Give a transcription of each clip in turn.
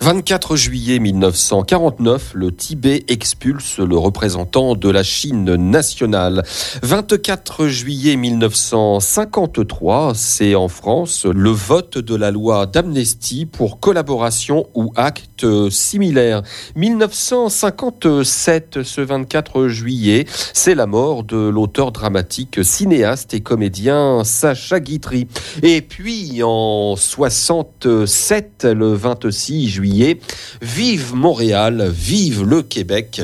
24 juillet 1949, le Tibet expulse le représentant de la Chine nationale. 24 juillet 1953, c'est en France le vote de la loi d'amnistie pour collaboration ou acte similaire. 1957, ce 24 juillet, c'est la mort de l'auteur dramatique, cinéaste et comédien Sacha Guitry. Et puis en 67, le 26 juillet, vive Montréal, vive le Québec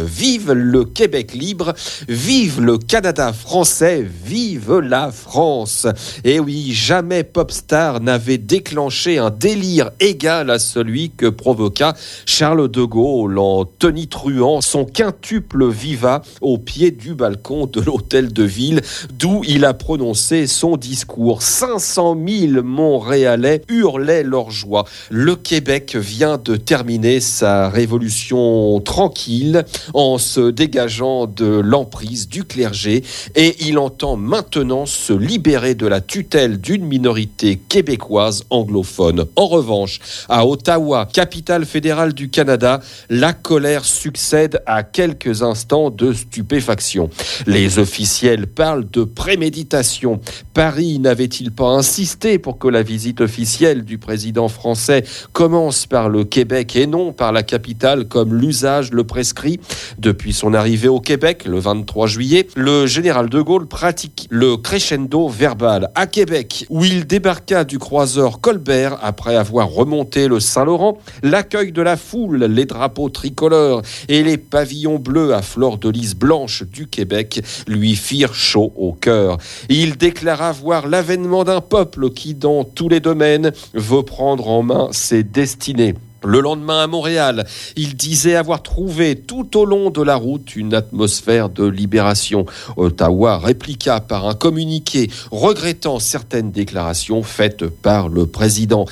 libre, vive le Canada français, vive la France. Et oui, jamais Popstar n'avait déclenché un délire égal à celui que provoqua Charles de Gaulle en tonitruant son quintuple viva au pied du balcon de l'hôtel de ville d'où il a prononcé son discours. 500 000 Montréalais hurlaient leur joie. Le Québec vient de terminer sa révolution tranquille en se dégageant de l'emprise du clergé et il entend maintenant se libérer de la tutelle d'une minorité québécoise anglophone. En revanche, à Ottawa, capitale fédérale du Canada, la colère succède à quelques instants de stupéfaction. Les officiels parlent de préméditation. Paris n'avait-il pas insisté pour que la visite officielle du président français commence par le Québec et non par la capitale comme l'usage le prescrit? Depuis son arrivée au Québec, le 23 juillet, le général de Gaulle pratique le crescendo verbal à Québec, où il débarqua du croiseur Colbert après avoir remonté le Saint-Laurent. L'accueil de la foule, les drapeaux tricolores et les pavillons bleus à fleurs de lys blanches du Québec lui firent chaud au cœur. Il déclara voir l'avènement d'un peuple qui, dans tous les domaines, veut prendre en main ses destinées. Le lendemain à Montréal, il disait avoir trouvé tout au long de la route une atmosphère de libération. Ottawa répliqua par un communiqué regrettant certaines déclarations faites par le président.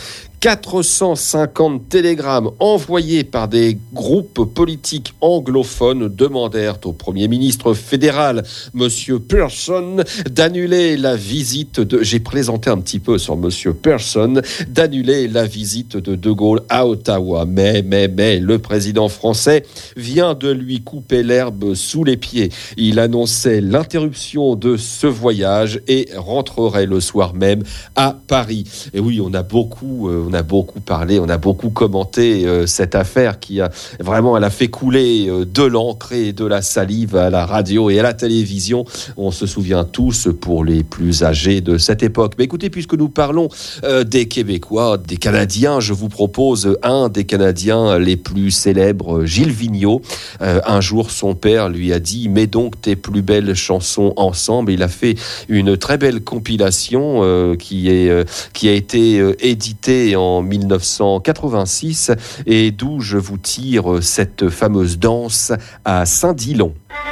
450 télégrammes envoyés par des groupes politiques anglophones demandèrent au Premier ministre fédéral, M. Pearson, d'annuler la visite de... J'ai plaisanté un petit peu sur M. Pearson, d'annuler la visite de Gaulle à Ottawa. Mais, le président français vient de lui couper l'herbe sous les pieds. Il annonçait l'interruption de ce voyage et rentrerait le soir même à Paris. Et oui, on a beaucoup parlé, on a beaucoup commenté cette affaire qui a vraiment, elle a fait couler de l'encre et de la salive à la radio et à la télévision. On se souvient tous pour les plus âgés de cette époque. Mais écoutez, puisque nous parlons des Québécois, des Canadiens, je vous propose un des Canadiens les plus célèbres, Gilles Vigneault. Un jour, son père lui a dit « Mets donc tes plus belles chansons ensemble ». Il a fait une très belle compilation qui a été éditée en 1986 et d'où je vous tire cette fameuse danse à Saint-Dillon.